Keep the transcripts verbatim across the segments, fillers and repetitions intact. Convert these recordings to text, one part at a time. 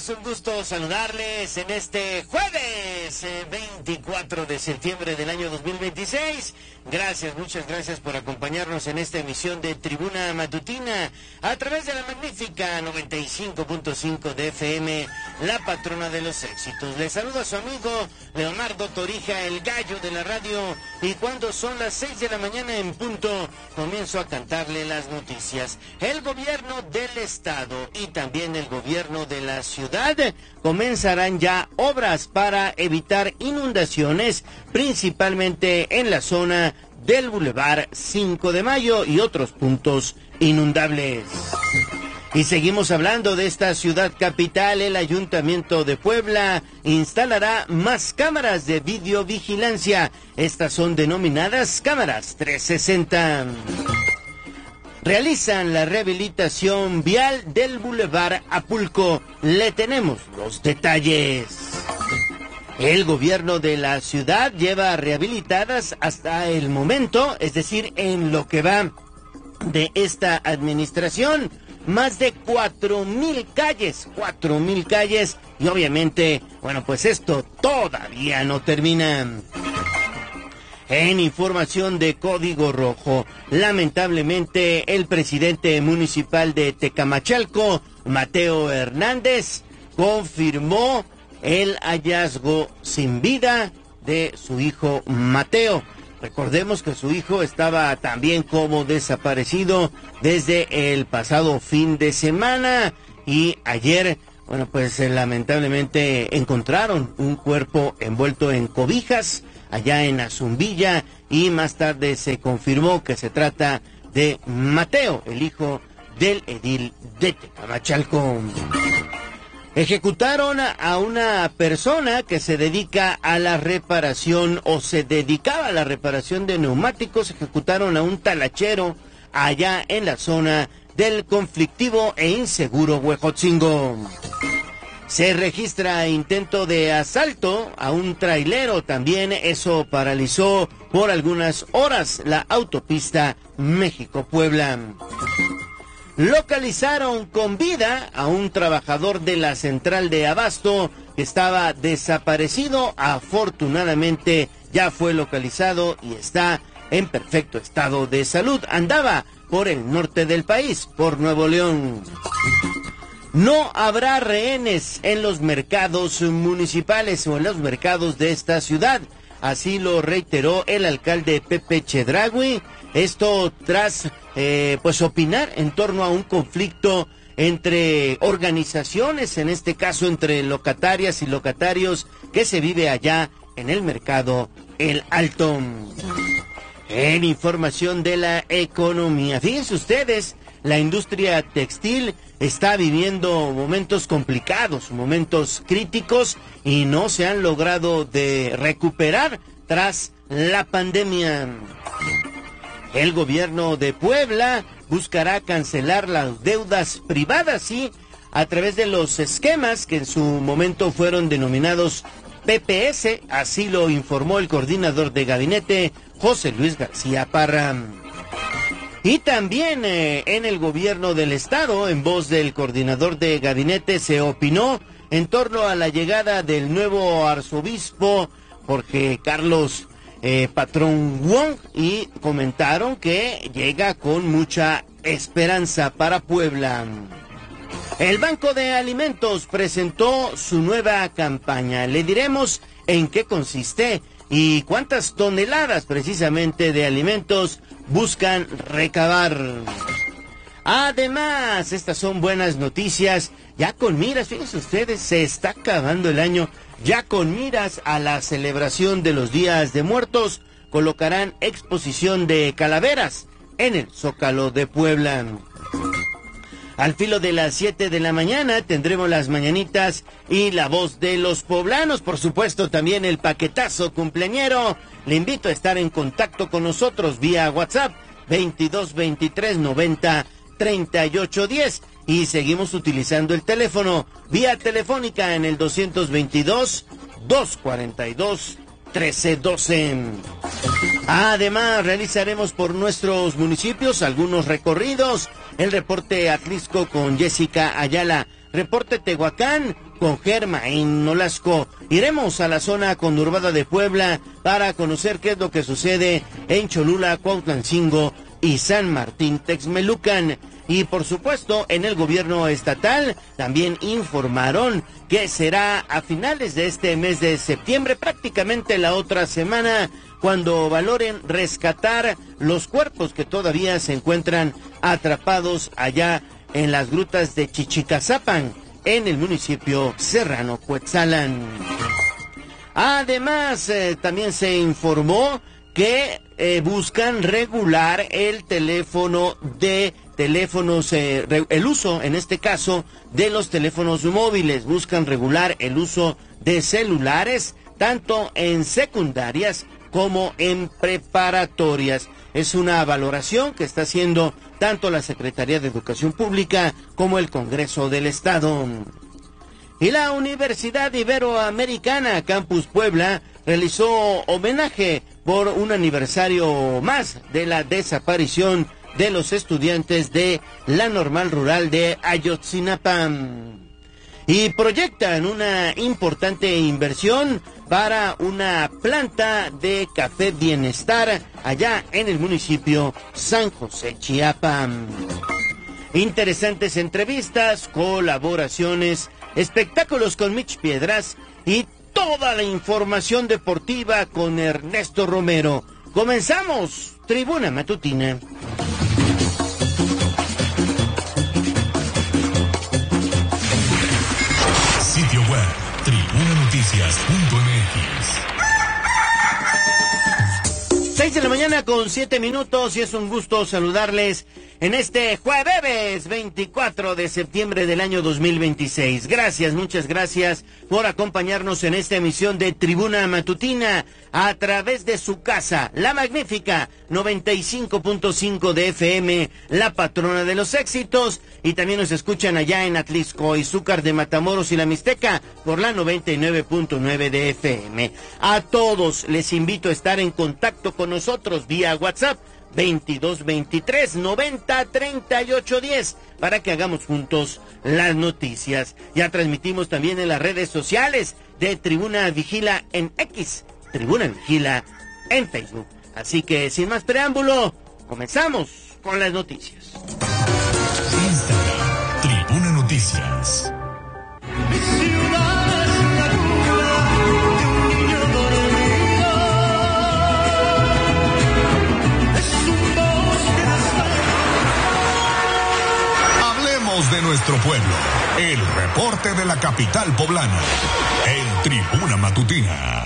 Es un gusto saludarles en este jueves eh, veinticuatro de septiembre del año dos mil veintiséis. Gracias, muchas gracias por acompañarnos en esta emisión de Tribuna Matutina a través de la magnífica noventa y cinco punto cinco de F M, la patrona de los éxitos. Les saluda a su amigo Leonardo Torija, el gallo de la radio, y cuando son las seis de la mañana en punto, comienzo a cantarle las noticias. El gobierno del estado y también el gobierno de la ciudad comenzarán ya obras para evitar inundaciones, principalmente en la zona del Boulevard cinco de mayo y otros puntos inundables. Y seguimos hablando de esta ciudad capital. El Ayuntamiento de Puebla instalará más cámaras de videovigilancia. Estas son denominadas cámaras trescientos sesenta. Realizan la rehabilitación vial del Boulevard Apulco. Le tenemos los detalles. El gobierno de la ciudad lleva rehabilitadas hasta el momento, es decir, en lo que va de esta administración, más de cuatro mil calles, cuatro mil calles, y obviamente, bueno, pues esto todavía no termina. En información de Código Rojo, lamentablemente el presidente municipal de Tecamachalco, Mateo Hernández, confirmó el hallazgo sin vida de su hijo Mateo. Recordemos que su hijo estaba también como desaparecido desde el pasado fin de semana y ayer, bueno, pues lamentablemente encontraron un cuerpo envuelto en cobijas allá en Azumbilla, y más tarde se confirmó que se trata de Mateo, el hijo del edil de Tecamachalco. Ejecutaron a una persona que se dedica a la reparación o se dedicaba a la reparación de neumáticos. Ejecutaron a un talachero allá en la zona del conflictivo e inseguro Huejotzingo. Se registra intento de asalto a un trailero, también eso paralizó por algunas horas la autopista México-Puebla. Localizaron con vida a un trabajador de la central de abasto que estaba desaparecido. Afortunadamente ya fue localizado y está en perfecto estado de salud. Andaba por el norte del país, por Nuevo León. No habrá rehenes en los mercados municipales o en los mercados de esta ciudad. Así lo reiteró el alcalde Pepe Chedraui. Esto tras eh, pues opinar en torno a un conflicto entre organizaciones, en este caso entre locatarias y locatarios, que se vive allá en el mercado El Alto. En información de la economía, fíjense ustedes, la industria textil está viviendo momentos complicados, momentos críticos, y no se han logrado de recuperar tras la pandemia. El gobierno de Puebla buscará cancelar las deudas privadas, sí, a través de los esquemas que en su momento fueron denominados P P S, así lo informó el coordinador de gabinete, José Luis García Parra. Y también eh, en el gobierno del estado, en voz del coordinador de gabinete, se opinó en torno a la llegada del nuevo arzobispo Jorge Carlos eh, Patrón Wong, y comentaron que llega con mucha esperanza para Puebla. El Banco de Alimentos presentó su nueva campaña. Le diremos en qué consiste y cuántas toneladas precisamente de alimentos buscan recabar. Además, estas son buenas noticias, ya con miras, fíjense ustedes, se está acabando el año, ya con miras a la celebración de los Días de Muertos, colocarán exposición de calaveras en el Zócalo de Puebla. Al filo de las siete de la mañana tendremos las mañanitas y la voz de los poblanos, por supuesto también el paquetazo cumpleañero. Le invito a estar en contacto con nosotros vía WhatsApp veintidós veintitrés noventa treinta y ocho diez, y seguimos utilizando el teléfono vía telefónica en el doscientos veintidós doscientos cuarenta y dos trece doce. Además, realizaremos por nuestros municipios algunos recorridos. El reporte Atlisco con Jessica Ayala. reporte Tehuacán con Germain Nolasco. Iremos a la zona conurbada de Puebla para conocer qué es lo que sucede en Cholula, Cuautlancingo y San Martín Texmelucan. Y por supuesto, en el gobierno estatal también informaron que será a finales de este mes de septiembre, prácticamente la otra semana, cuando valoren rescatar los cuerpos que todavía se encuentran atrapados allá en las grutas de Chichicazapan, en el municipio serrano Cuetzalan. Además, eh, también se informó que eh, buscan regular el teléfono de teléfonos, eh, re, el uso, en este caso, de los teléfonos móviles. Buscan regular el uso de celulares, tanto en secundarias como en preparatorias. Es una valoración que está haciendo tanto la Secretaría de Educación Pública como el Congreso del Estado. Y la Universidad Iberoamericana Campus Puebla realizó homenaje por un aniversario más de la desaparición de los estudiantes de la Normal Rural de Ayotzinapa. Y proyectan una importante inversión para una planta de café bienestar allá en el municipio San José Chiapas. Interesantes entrevistas, colaboraciones, espectáculos con Mitch Piedras y toda la información deportiva con Ernesto Romero. Comenzamos, Tribuna Matutina. Sitio web, tribuna noticias punto m x. Seis de la mañana con siete minutos y es un gusto saludarles en este jueves veinticuatro de septiembre del año dos mil veintiséis. Gracias, muchas gracias por acompañarnos en esta emisión de Tribuna Matutina a través de su casa, la magnífica noventa y cinco punto cinco de F M, la patrona de los éxitos, y también nos escuchan allá en Atlisco, Izúcar de Matamoros y la Mixteca por la noventa y nueve punto nueve de F M. A todos les invito a estar en contacto con nosotros vía WhatsApp veintidós veintitrés noventa treinta y ocho diez para que hagamos juntos las noticias. Ya transmitimos también en las redes sociales de Tribuna Vigila en X, Tribuna Vigila en Facebook. Así que sin más preámbulo, comenzamos con las noticias. Instagram, Tribuna Noticias. De nuestro pueblo, el reporte de la capital poblana, en Tribuna Matutina.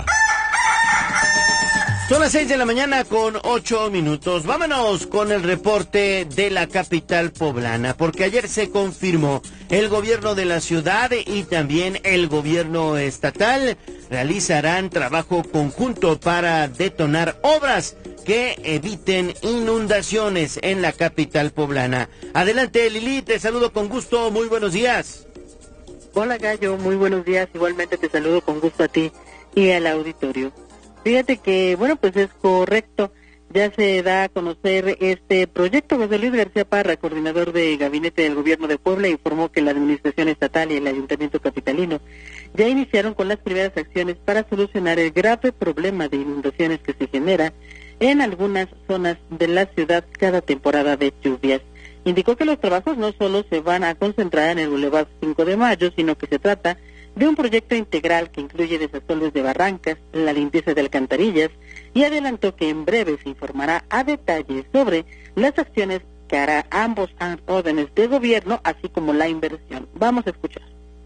Son las seis de la mañana con ocho minutos. Vámonos con el reporte de la capital poblana, porque ayer se confirmó el gobierno de la ciudad y también el gobierno estatal realizarán trabajo conjunto para detonar obras que eviten inundaciones en la capital poblana. Adelante, Lili, te saludo con gusto, muy buenos días. Hola, Gallo, muy buenos días, igualmente te saludo con gusto a ti y al auditorio. Fíjate que, bueno, pues es correcto, ya se da a conocer este proyecto. José Luis García Parra, coordinador de Gabinete del Gobierno de Puebla, informó que la Administración Estatal y el Ayuntamiento Capitalino ya iniciaron con las primeras acciones para solucionar el grave problema de inundaciones que se genera en algunas zonas de la ciudad cada temporada de lluvias. Indicó que los trabajos no solo se van a concentrar en el Boulevard cinco de mayo, sino que se trata de un proyecto integral que incluye desasolves de barrancas, la limpieza de alcantarillas, y adelantó que en breve se informará a detalle sobre las acciones que hará ambos órdenes de gobierno, así como la inversión. Vamos a escuchar.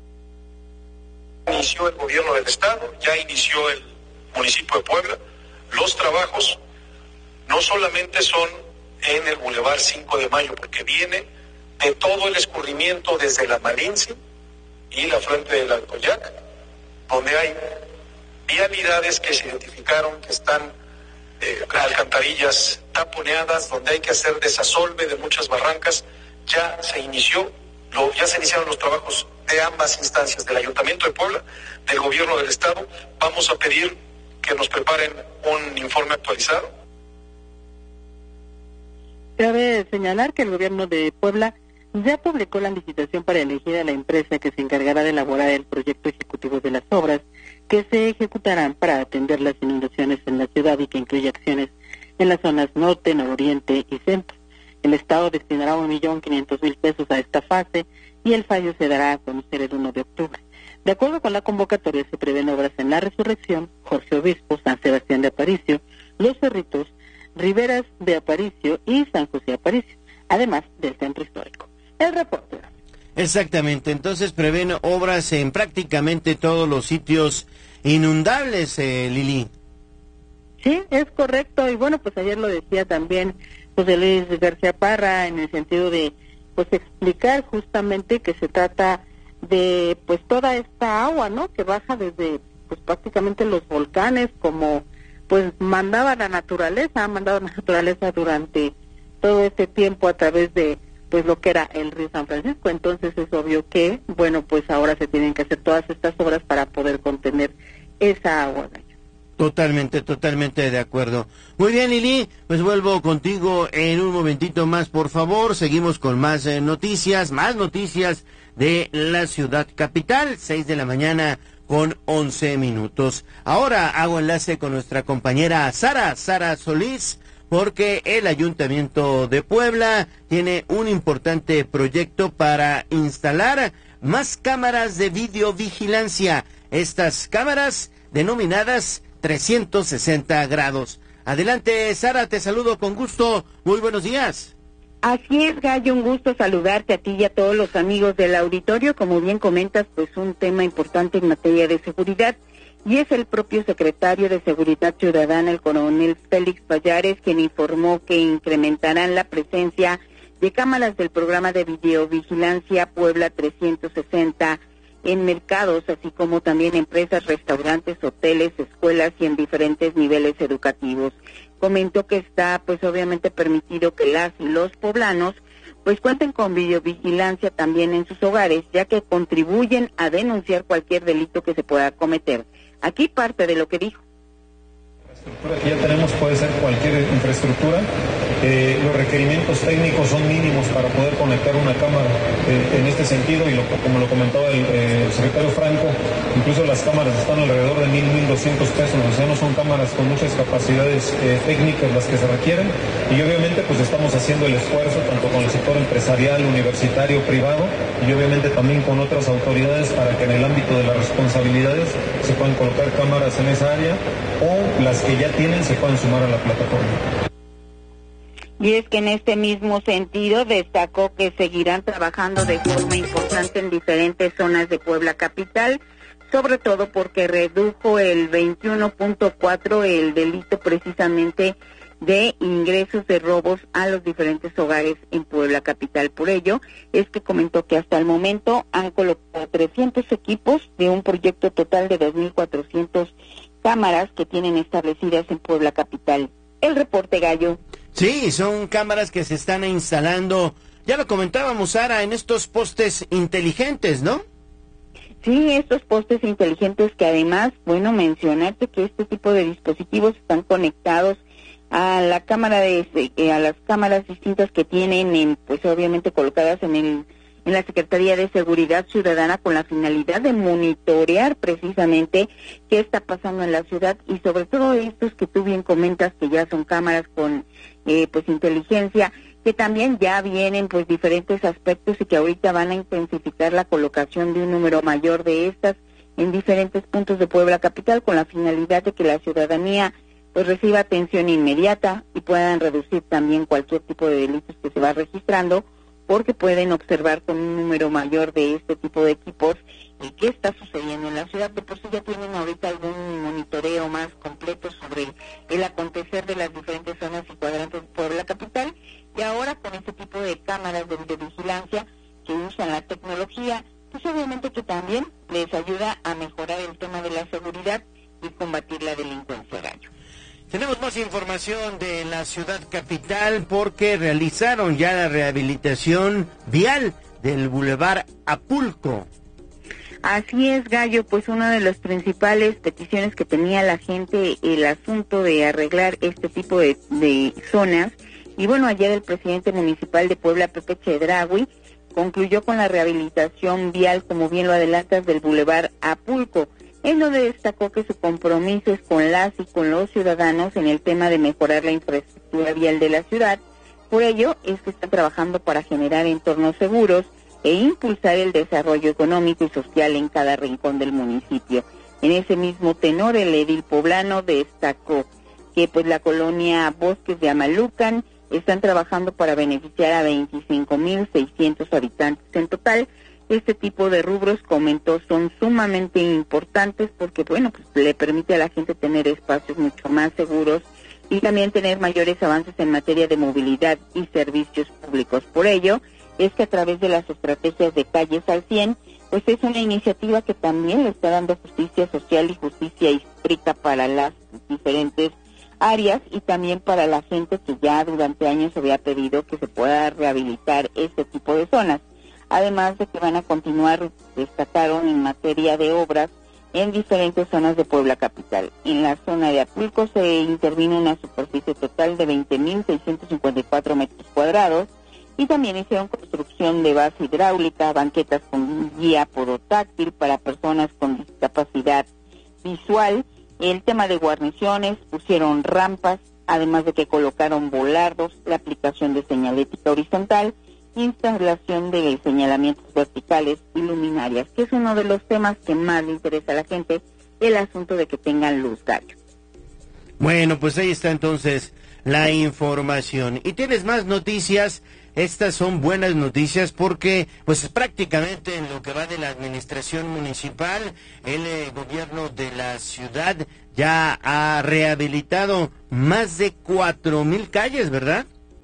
Inició el gobierno del estado, ya inició el municipio de Puebla. Los trabajos no solamente son en el Boulevard cinco de mayo, porque viene de todo el escurrimiento desde la Malinche y la Fuente del Alcoyac, donde hay vialidades que se identificaron que están eh, alcantarillas taponeadas, donde hay que hacer desasolve de muchas barrancas. Ya se inició, lo, ya se iniciaron los trabajos de ambas instancias, del Ayuntamiento de Puebla, del Gobierno del Estado. Vamos a pedir que nos preparen un informe actualizado. Cabe señalar que el gobierno de Puebla ya publicó la licitación para elegir a la empresa que se encargará de elaborar el proyecto ejecutivo de las obras que se ejecutarán para atender las inundaciones en la ciudad y que incluye acciones en las zonas norte, nororiente y centro. El Estado destinará un millón quinientos mil pesos a esta fase y el fallo se dará a conocer el uno de octubre. De acuerdo con la convocatoria, se prevén obras en La Resurrección, Jorge Obispo, San Sebastián de Aparicio, Los Cerritos, Riberas de Aparicio y San José Aparicio, además del centro histórico. El reporte. Exactamente, entonces prevén obras en prácticamente todos los sitios inundables, eh, Lili. Sí, es correcto, y bueno, pues ayer lo decía también José Luis García Parra, en el sentido de, pues, explicar justamente que se trata de, pues, toda esta agua, ¿no?, que baja desde, pues, prácticamente los volcanes, como, pues, mandaba la naturaleza, ha mandado la naturaleza durante todo este tiempo a través de, pues, lo que era el río San Francisco. Entonces es obvio que, bueno, pues ahora se tienen que hacer todas estas obras para poder contener esa agua. Totalmente, totalmente de acuerdo. Muy bien, Lili, pues vuelvo contigo en un momentito más, por favor. Seguimos con más eh, noticias, más noticias de la ciudad capital, seis de la mañana con once minutos. Ahora hago enlace con nuestra compañera Sara, Sara Solís, porque el Ayuntamiento de Puebla tiene un importante proyecto para instalar más cámaras de videovigilancia. Estas cámaras denominadas trescientos sesenta grados. Adelante, Sara, te saludo con gusto. Muy buenos días. Así es, Gallo, un gusto saludarte a ti y a todos los amigos del auditorio. Como bien comentas, pues un tema importante en materia de seguridad, y es el propio secretario de Seguridad Ciudadana, el coronel Félix Payares, quien informó que incrementarán la presencia de cámaras del programa de videovigilancia Puebla trescientos sesenta en mercados, así como también empresas, restaurantes, hoteles, escuelas y en diferentes niveles educativos. Comentó que está, pues obviamente, permitido que las y los poblanos pues cuenten con videovigilancia también en sus hogares, ya que contribuyen a denunciar cualquier delito que se pueda cometer. Aquí parte de lo que dijo. La infraestructura que ya tenemos puede ser cualquier infraestructura. Eh, los requerimientos técnicos son mínimos para poder conectar una cámara eh, en este sentido, y lo, como lo comentaba el, eh, el secretario Franco, incluso las cámaras están alrededor de mil, mil doscientos pesos, o sea, no son cámaras con muchas capacidades eh, técnicas las que se requieren, y obviamente pues estamos haciendo el esfuerzo tanto con el sector empresarial, universitario, privado, y obviamente también con otras autoridades para que en el ámbito de las responsabilidades se puedan colocar cámaras en esa área, o las que ya tienen se puedan sumar a la plataforma. Y es que en este mismo sentido destacó que seguirán trabajando de forma importante en diferentes zonas de Puebla capital, sobre todo porque redujo el veintiuno punto cuatro el delito precisamente de ingresos de robos a los diferentes hogares en Puebla capital. Por ello es que comentó que hasta el momento han colocado trescientos equipos de un proyecto total de dos mil cuatrocientas cámaras que tienen establecidas en Puebla capital. El reporte, Gallo. Sí, son cámaras que se están instalando, ya lo comentábamos, Sara, en estos postes inteligentes, ¿no? Sí, estos postes inteligentes que además, bueno, mencionarte que este tipo de dispositivos están conectados a la cámara de eh, a las cámaras distintas que tienen, en, pues obviamente colocadas en el en la Secretaría de Seguridad Ciudadana, con la finalidad de monitorear precisamente qué está pasando en la ciudad, y sobre todo estos que tú bien comentas que ya son cámaras con eh, pues inteligencia, que también ya vienen pues diferentes aspectos y que ahorita van a intensificar la colocación de un número mayor de estas en diferentes puntos de Puebla capital, con la finalidad de que la ciudadanía pues reciba atención inmediata y puedan reducir también cualquier tipo de delitos que se va registrando, porque pueden observar con un número mayor de este tipo de equipos y qué está sucediendo en la ciudad. De por sí ya tienen ahorita algún monitoreo más completo sobre el acontecer de las diferentes zonas y cuadrantes de Puebla capital, y ahora con este tipo de cámaras de videovigilancia que usan la tecnología, pues obviamente que también les ayuda a mejorar el tema de la seguridad y combatir la delincuencia, Gallo. Tenemos más información de la ciudad capital porque realizaron ya la rehabilitación vial del Boulevard Apulco. Así es, Gallo, pues una de las principales peticiones que tenía la gente, el asunto de arreglar este tipo de, de zonas. Y bueno, ayer el presidente municipal de Puebla, Pepe Chedraui, concluyó con la rehabilitación vial, como bien lo adelantas, del Boulevard Apulco, en donde destacó que su compromiso es con las y con los ciudadanos en el tema de mejorar la infraestructura vial de la ciudad. Por ello es que está trabajando para generar entornos seguros e impulsar el desarrollo económico y social en cada rincón del municipio. En ese mismo tenor, el edil poblano destacó que pues la colonia Bosques de Amalucan están trabajando para beneficiar a veinticinco mil seiscientos habitantes en total. Este tipo de rubros, comentó, son sumamente importantes porque, bueno, pues le permite a la gente tener espacios mucho más seguros y también tener mayores avances en materia de movilidad y servicios públicos. Por ello, es que a través de las estrategias de Calles al cien, pues es una iniciativa que también le está dando justicia social y justicia histórica para las diferentes áreas y también para la gente que ya durante años había pedido que se pueda rehabilitar este tipo de zonas. Además de que van a continuar, destacaron, en materia de obras en diferentes zonas de Puebla capital. En la zona de Apulco se intervino una superficie total de veinte mil seiscientos cincuenta y cuatro metros cuadrados y también hicieron construcción de base hidráulica, banquetas con guía porotáctil para personas con discapacidad visual. El tema de guarniciones, pusieron rampas, además de que colocaron volardos, la aplicación de señalética horizontal, instalación de señalamientos verticales y luminarias, que es uno de los temas que más le interesa a la gente, el asunto de que tengan luz, Gallo. Bueno, pues ahí está entonces la información. ¿Y tienes más noticias? Estas son buenas noticias porque, pues prácticamente en lo que va de la administración municipal, el eh, gobierno de la ciudad ya ha rehabilitado más de cuatro mil calles, ¿verdad?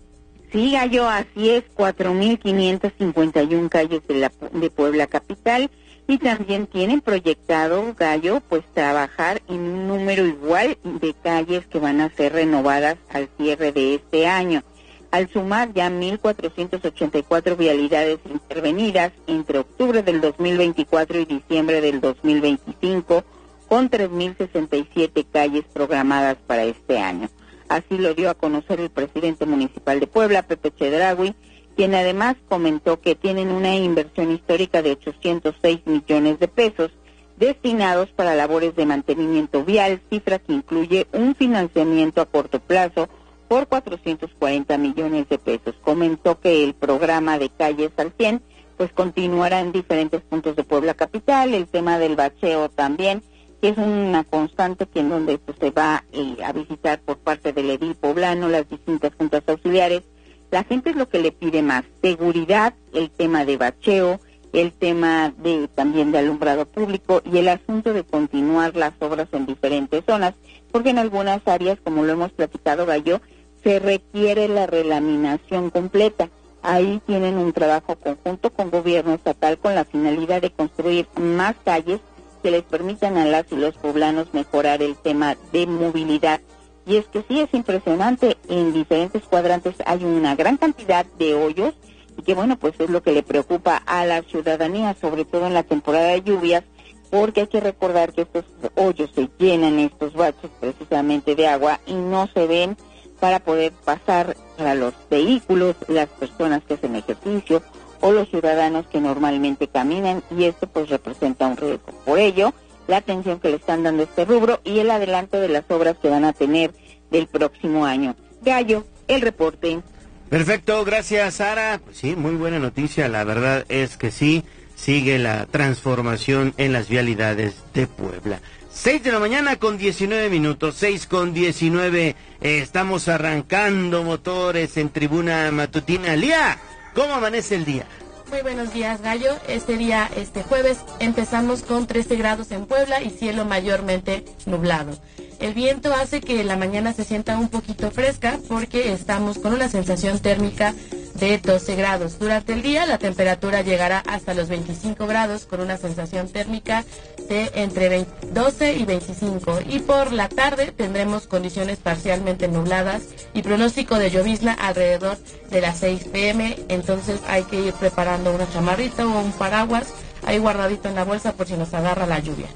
Sí, Gallo, así es, cuatro mil quinientas cincuenta y una calles de, la, de Puebla capital, y también tienen proyectado, Gallo, pues trabajar en un número igual de calles que van a ser renovadas al cierre de este año, al sumar ya mil cuatrocientas ochenta y cuatro vialidades intervenidas entre octubre del dos mil veinticuatro y diciembre del dos mil veinticinco, con tres mil sesenta y siete calles programadas para este año. Así lo dio a conocer el presidente municipal de Puebla, Pepe Chedraui, quien además comentó que tienen una inversión histórica de ochocientos seis millones de pesos destinados para labores de mantenimiento vial, cifra que incluye un financiamiento a corto plazo por cuatrocientos cuarenta millones de pesos. Comentó que el programa de Calles al cien pues continuará en diferentes puntos de Puebla capital, el tema del bacheo también, que es una constante que en donde pues, se va eh, a visitar por parte del edil poblano, las distintas juntas auxiliares. La gente es lo que le pide más, seguridad, el tema de bacheo, el tema de también de alumbrado público y el asunto de continuar las obras en diferentes zonas, porque en algunas áreas, como lo hemos platicado, Gallo, se requiere la relaminación completa. Ahí tienen un trabajo conjunto con gobierno estatal con la finalidad de construir más calles que les permitan a las y los poblanos mejorar el tema de movilidad. Y es que sí es impresionante, en diferentes cuadrantes hay una gran cantidad de hoyos y que bueno, pues es lo que le preocupa a la ciudadanía, sobre todo en la temporada de lluvias, porque hay que recordar que estos hoyos se llenan, estos baches precisamente de agua y no se ven para poder pasar para los vehículos, las personas que hacen ejercicio o los ciudadanos que normalmente caminan, y esto pues representa un riesgo. Por ello, la atención que le están dando a este rubro y el adelanto de las obras que van a tener del próximo año. Gallo, el reporte. Perfecto, gracias, Sara. Pues sí, muy buena noticia, la verdad es que sí, sigue la transformación en las vialidades de Puebla. Seis de la mañana con diecinueve minutos, seis con diecinueve, eh, estamos arrancando motores en Tribuna Matutina. Lía, ¿cómo amanece el día? Muy buenos días, Gallo. Este día, este jueves, empezamos con trece grados en Puebla y cielo mayormente nublado. El viento hace que la mañana se sienta un poquito fresca porque estamos con una sensación térmica de doce grados. Durante el día la temperatura llegará hasta los veinticinco grados con una sensación térmica de entre doce y veinticinco. Y por la tarde tendremos condiciones parcialmente nubladas y pronóstico de llovizna alrededor de las seis pm. Entonces hay que ir preparando una chamarrita o un paraguas ahí guardadito en la bolsa por si nos agarra la lluvia.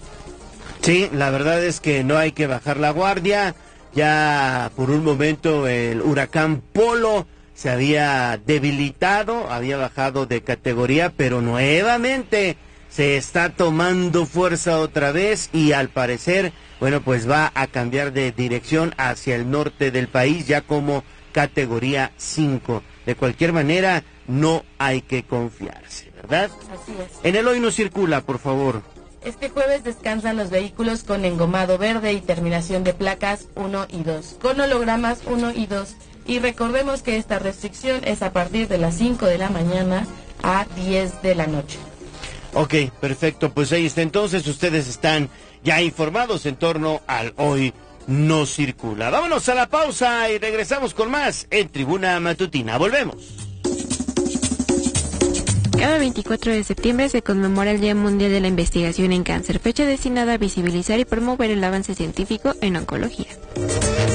Sí, la verdad es que no hay que bajar la guardia. Ya por un momento el huracán Polo se había debilitado, había bajado de categoría, pero nuevamente se está tomando fuerza otra vez y al parecer, bueno, pues va a cambiar de dirección hacia el norte del país ya como categoría cinco. De cualquier manera, no hay que confiarse, ¿verdad? Así es. En el hoy no circula, por favor. Este jueves descansan los vehículos con engomado verde y terminación de placas uno y dos, con hologramas uno y dos. Y recordemos que esta restricción es a partir de las cinco de la mañana a diez de la noche. Ok, perfecto, pues ahí está. Entonces ustedes están ya informados en torno al hoy no circula. Vámonos a la pausa y regresamos con más en Tribuna Matutina. Volvemos. Cada veinticuatro de septiembre se conmemora el Día Mundial de la Investigación en Cáncer, fecha destinada a visibilizar y promover el avance científico en oncología.